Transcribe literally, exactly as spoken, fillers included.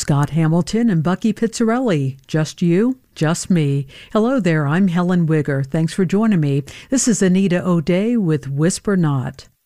Scott Hamilton and Bucky Pizzarelli. Just you, just me. Hello there, I'm Helen Wigger. Thanks for joining me. This is Anita O'Day with Whisper Not.